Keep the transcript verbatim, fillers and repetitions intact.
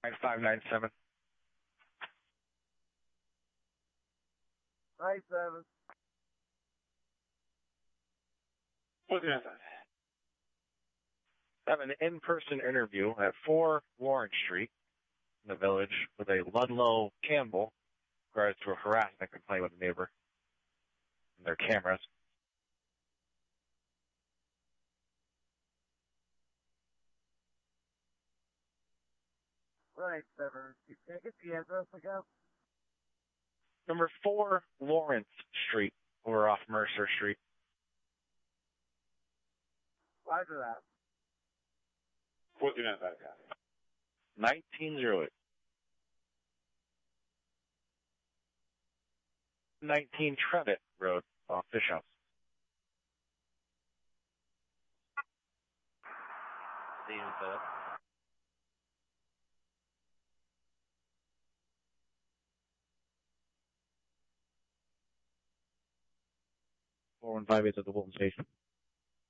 five nine seven. Nine seven. What's the answer? I have an in-person interview at four Lawrence Street in the Village with a Ludlow Campbell in regards to a harassment complaint with a neighbor and their cameras. Right, seven. Can I get the address again? Number four Lawrence Street, over off Mercer Street. Roger that. What's the answer? nineteen oh eight. nineteen Trevitt Road, off Fish House. See you set up. four one five eight at the Wilton Station.